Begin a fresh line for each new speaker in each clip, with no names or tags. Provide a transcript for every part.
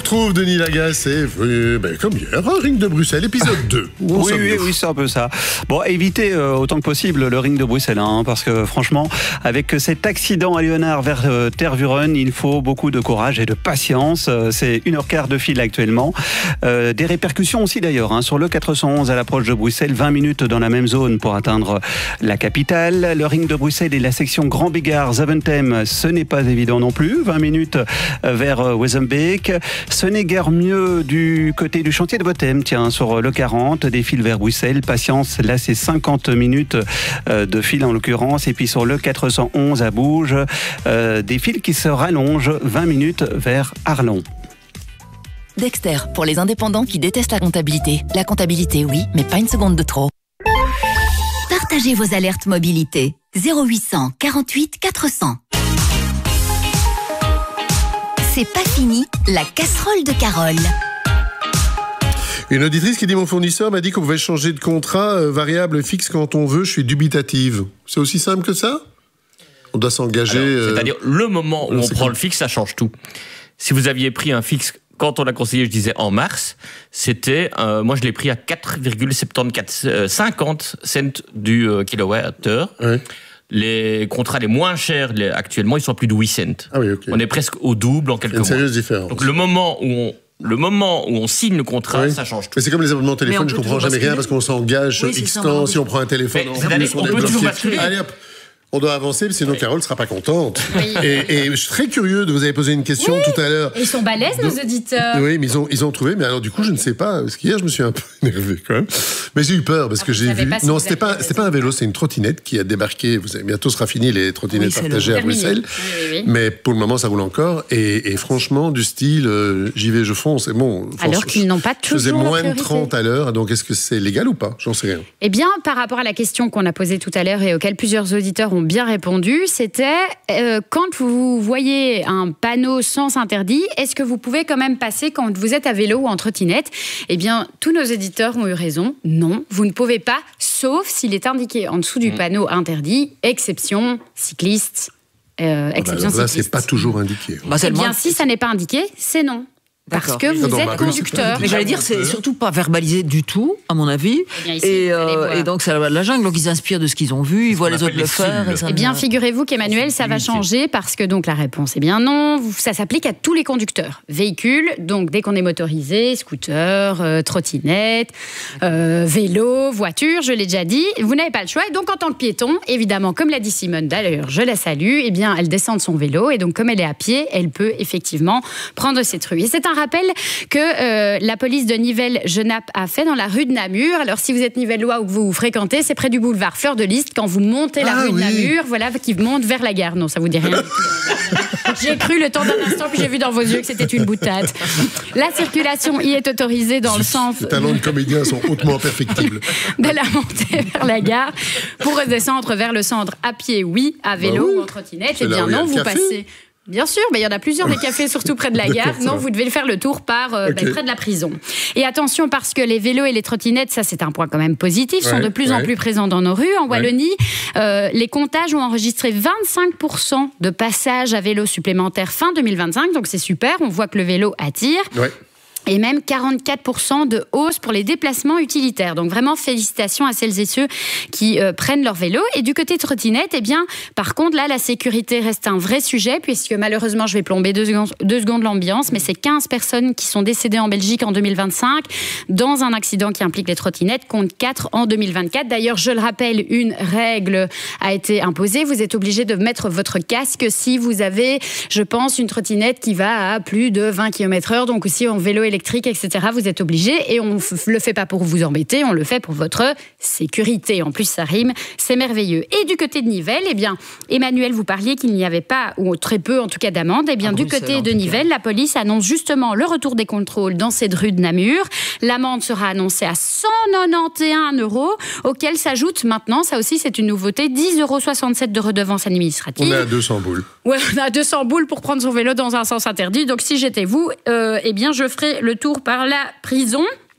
retrouve Denis Lagasse et comme hier, un ring de Bruxelles, épisode 2.
Oui, c'est un peu ça. Bon, évitez autant que possible le ring de Bruxelles, parce que franchement, avec cet accident à Léonard vers Tervuren, il faut beaucoup de courage et de patience. C'est 1h15 de file actuellement. Des répercussions aussi d'ailleurs, sur le 411 à l'approche de Bruxelles, 20 minutes dans la même zone pour atteindre la capitale. Le ring de Bruxelles et la section Grand Bigard, Zaventem, ce n'est pas évident non plus. 20 minutes vers Wezenbeek. Ce n'est guère mieux du côté du chantier de Botem, sur le 40, des files vers Bruxelles. Patience, là c'est 50 minutes de file en l'occurrence. Et puis sur le 411 à Bouge, des files qui se rallongent, 20 minutes vers Arlon.
Dexter, pour les indépendants qui détestent la comptabilité. La comptabilité, oui, mais pas une seconde de trop. Partagez vos alertes mobilité. 0800 48 400. C'est pas fini, la casserole de Carole.
Une auditrice qui dit: mon fournisseur m'a dit qu'on pouvait changer de contrat variable fixe quand on veut, je suis dubitative. C'est aussi simple que ça? On doit s'engager...
C'est-à-dire, le moment où on prend le fixe, ça change tout. Si vous aviez pris un fixe, quand on l'a conseillé, je disais en mars, c'était... moi, je l'ai pris à 4,50 cents du kilowattheure. Oui. Les contrats les moins chers, actuellement, ils sont à plus de 8 cents. Ah oui, okay. On est presque au double en quelques mois.
Il y a une sérieuse différence.
Donc, le moment où on signe le contrat, ça change tout.
Mais c'est comme les abonnements téléphone, je ne comprends jamais rien parce qu'on s'engage sur X temps. Si on prend un téléphone,
on peut toujours basculer.
Allez hop, on doit avancer, sinon Carole ne sera pas contente. Oui. Et je suis très curieux de vous avez posé une question tout à l'heure.
Et ils sont balèzes, nos auditeurs.
Oui, mais ils ont trouvé. Mais alors du coup, je ne sais pas. Parce qu'hier, je me suis un peu énervé quand même. Mais j'ai eu peur parce que j'ai vu. Non, c'était pas un vélo, c'est une trottinette qui a débarqué. Bientôt sera fini les trottinettes partagées à Bruxelles. Oui. Mais pour le moment, ça roule encore. Et franchement, du style, j'y vais, je fonce. Et bon.
Alors qu'ils n'ont pas toujours.
Je faisais moins de 30 à l'heure. Donc est-ce que c'est légal ou pas? J'en sais rien.
Eh bien, par rapport à la question qu'on a posée tout à l'heure et auquel plusieurs auditeurs ont bien répondu, c'était quand vous voyez un panneau sens interdit, est-ce que vous pouvez quand même passer quand vous êtes à vélo ou en trottinette? Eh bien, tous nos éditeurs ont eu raison. Non, vous ne pouvez pas, sauf s'il est indiqué en dessous du panneau interdit, exception cycliste. Exception
là, c'est pas toujours indiqué.
Eh bien, si ça n'est pas indiqué, c'est non. Parce que vous êtes conducteur.
Mais j'allais dire, c'est surtout pas verbalisé du tout, à mon avis. Et donc, c'est la jungle. Donc, ils s'inspirent de ce qu'ils ont vu, ils voient les autres le faire.
Eh bien, figurez-vous qu'Emmanuel, ça va changer parce que donc la réponse est bien non. Ça s'applique à tous les conducteurs. Véhicules, donc dès qu'on est motorisé, scooter, trottinette, vélo, voiture, je l'ai déjà dit, vous n'avez pas le choix. Et donc, en tant que piéton, évidemment, comme l'a dit Simone, d'ailleurs, je la salue, eh bien, elle descend de son vélo et donc, comme elle est à pied, elle peut effectivement prendre cette rue. Et c'est un rappel que la police de Nivelles-Genappe a fait dans la rue de Namur. Alors, si vous êtes nivellois ou que vous fréquentez, c'est près du boulevard Fleur de Lys. Quand vous montez la rue de Namur, voilà, qui monte vers la gare. Non, ça vous dit rien. J'ai cru le temps d'un instant, puis j'ai vu dans vos yeux que c'était une boutade. La circulation y est autorisée dans le sens...
Les talents de comédien sont hautement perfectibles.
De la montée vers la gare. Pour redescendre vers le centre à pied, oui. À vélo ou en trottinette, eh bien non, vous passez... Bien sûr, mais il y en a plusieurs des cafés, surtout près de la gare. Non, vous devez faire le tour par près de la prison. Et attention, parce que les vélos et les trottinettes, ça c'est un point quand même positif, sont de plus en plus présents dans nos rues. En Wallonie, les comptages ont enregistré 25% de passages à vélo supplémentaires fin 2025. Donc c'est super, on voit que le vélo attire. Ouais. Et même 44% de hausse pour les déplacements utilitaires. Donc vraiment, félicitations à celles et ceux qui prennent leur vélo. Et du côté trottinette, eh bien, par contre, là, la sécurité reste un vrai sujet, puisque malheureusement, je vais plomber deux secondes l'ambiance, mais c'est 15 personnes qui sont décédées en Belgique en 2025 dans un accident qui implique les trottinettes, contre 4 en 2024. D'ailleurs, je le rappelle, une règle a été imposée. Vous êtes obligé de mettre votre casque si vous avez, je pense, une trottinette qui va à plus de 20 km/h. Donc aussi, en vélo électrique, etc., vous êtes obligé, et on ne le fait pas pour vous embêter, on le fait pour votre sécurité. En plus, ça rime, c'est merveilleux. Et du côté de Nivelles, eh bien, Emmanuel, vous parliez qu'il n'y avait pas, ou très peu en tout cas, d'amende. Eh bien, du côté de Nivelles, la police annonce justement le retour des contrôles dans cette rue de Namur. L'amende sera annoncée à 191 €, auquel s'ajoute maintenant, ça aussi c'est une nouveauté, 10,67 € de redevance administrative.
On est à 200 boules.
Ouais, on a 200 boules pour prendre son vélo dans un sens interdit. Donc si j'étais vous, eh bien je ferais le tour par la prison.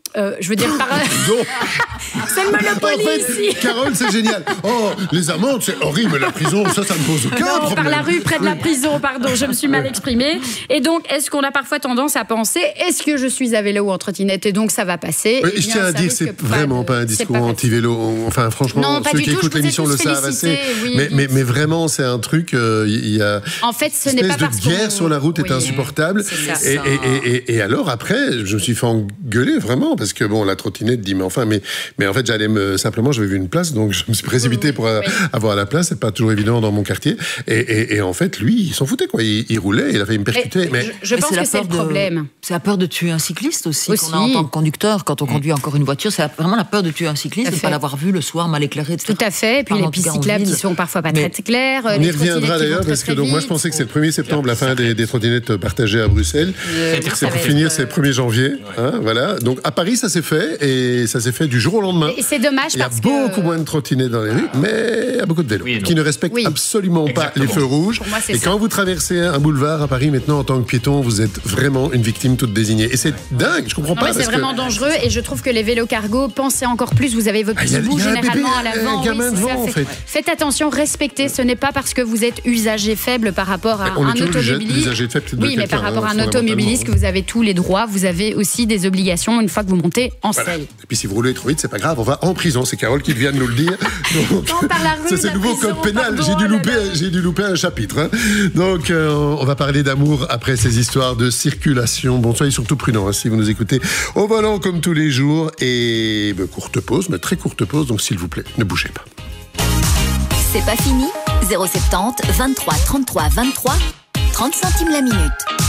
Je veux dire, c'est le Monopoly ici.
Carole, c'est génial. Oh, les amendes, c'est horrible. La prison, ça me pose aucun problème.
Par la rue, près de la prison, pardon, je me suis mal exprimée. Et donc, est-ce qu'on a parfois tendance à penser, est-ce que je suis à vélo ou en trottinette et donc ça va passer?
Je tiens à dire, c'est vraiment pas un discours anti-vélo. Enfin, franchement, ceux qui écoutent l'émission le savent assez. Mais vraiment, c'est un truc, il y a
en fait, ce n'est pas parce
espèce de guerre sur la route est insupportable. Et alors, après, je me suis fait engueuler, vraiment, parce que bon, la trottinette dit, mais en fait, simplement, j'avais vu une place, donc je me suis précipité pour avoir la place. C'est pas toujours évident dans mon quartier. Et en fait, lui, il s'en foutait, quoi. Il roulait, il a failli me percuter.
Je pense que c'est le problème.
C'est la peur de tuer un cycliste aussi. Qu'on a en tant que conducteur, quand on conduit encore une voiture, c'est vraiment la peur de tuer un cycliste, de ne pas l'avoir vu le soir mal éclairé, etc.
Tout à fait. Et puis les pistes cyclables qui sont parfois pas très claires.
On y reviendra d'ailleurs, parce que moi, je pensais que c'est le 1er septembre, la fin des trottinettes partagées à Bruxelles. C'est pour finir, c'est le 1er janvier. Voilà. Donc à Paris, ça s'est fait, et ça s'est fait du jour au lendemain.
Et c'est dommage parce
qu'il y a beaucoup moins de trottinettes dans les rues, mais il y a beaucoup de vélos qui ne respectent absolument pas les feux rouges. Et quand vous traversez un boulevard à Paris maintenant en tant que piéton, vous êtes vraiment une victime toute désignée. Et c'est dingue, je comprends pas.
C'est vraiment dangereux, et je trouve que les vélos cargo, pensez encore plus, vous avez votre petit bout généralement à l'avant. Faites attention, respectez, ce n'est pas parce que vous êtes usager faible par rapport à un automobiliste. Oui, mais par rapport à un automobiliste que vous avez tous les droits, vous avez aussi des obligations une fois que vous montez en selle.
Et puis si vous roulez trop vite, c'est pas grave, on va en prison. C'est Carole qui vient de nous le dire. C'est le nouveau code pénal. J'ai dû louper un chapitre. Donc on va parler d'amour après ces histoires de circulation. Bon, soyez surtout prudents si vous nous écoutez au volant comme tous les jours. Et courte pause, mais très courte pause. Donc s'il vous plaît, ne bougez pas.
C'est pas fini. 070 23 33 23 30 centimes la minute.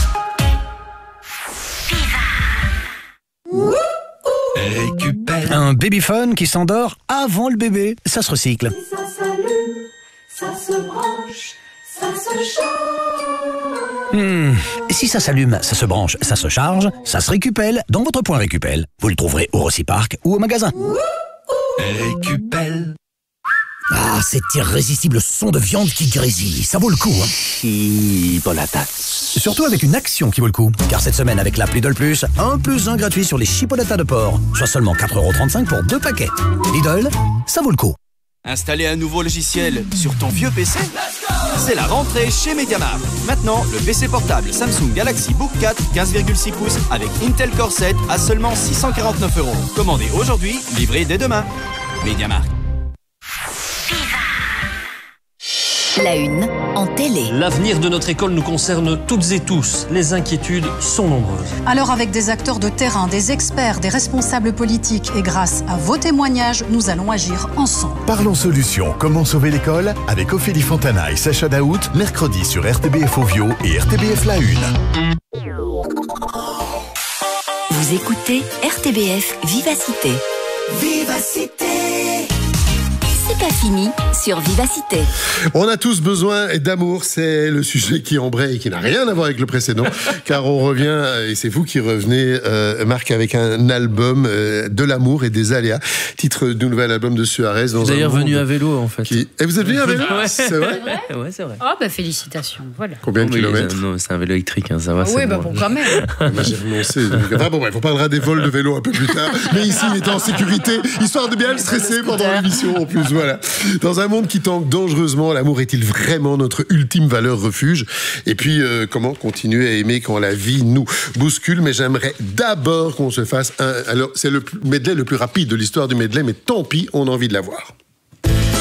Récupère un babyphone qui s'endort avant le bébé. Ça se recycle.
Ça s'allume, ça se branche, ça se charge.
Si ça s'allume, ça se branche, ça se charge, ça se récupelle dans votre point Récupel. Vous le trouverez au Rossi-Park ou au magasin.
Récupel.
Ah, cet irrésistible son de viande qui grésille, ça vaut le coup.
Chipolatas.
Surtout avec une action qui vaut le coup. Car cette semaine, avec l'app Lidl Plus, 1+1 gratuit sur les chipolatas de porc. Soit seulement 4,35€ pour 2 paquets. Lidl, ça vaut le coup.
Installer un nouveau logiciel sur ton vieux PC? C'est la rentrée chez MediaMarkt. Maintenant, le PC portable Samsung Galaxy Book 4 15,6 pouces avec Intel Core 7 à seulement 649€. Commandez aujourd'hui, livré dès demain. MediaMarkt.
La une en télé.
L'avenir de notre école nous concerne toutes et tous. Les inquiétudes sont nombreuses.
Alors avec des acteurs de terrain, des experts, des responsables politiques et grâce à vos témoignages, nous allons agir ensemble.
Parlons solutions. Comment sauver l'école? Avec Ophélie Fontana et Sacha Daout, mercredi sur RTBF Ovio et RTBF La Une.
Vous écoutez RTBF Vivacité.
Vivacité.
C'est pas fini sur Vivacité.
On a tous besoin d'amour, c'est le sujet qui embraye et qui n'a rien à voir avec le précédent, car on revient, et c'est vous qui revenez, Marc, avec un album de l'amour et des aléas, titre du nouvel album de Suarez.
Vous êtes d'ailleurs venu à vélo, en fait.
Et vous êtes venu à vélo?
Ouais.
C'est vrai?
Ouais, c'est vrai.
Oh, félicitations, voilà.
Combien de kilomètres?
Non, c'est un vélo électrique, ça va.
Oui, bon, quand même.
J'ai renoncé. Bon, bref, on parlera des vols de vélo un peu plus tard, mais ici, il est en sécurité, histoire de bien le stresser pendant l'émission, en plus. Voilà. Dans un monde qui tangue dangereusement, l'amour est-il vraiment notre ultime valeur refuge? Et puis, comment continuer à aimer quand la vie nous bouscule? Mais j'aimerais d'abord qu'on se fasse un... Alors, c'est le medley le plus rapide de l'histoire du medley, mais tant pis, on a envie de l'avoir.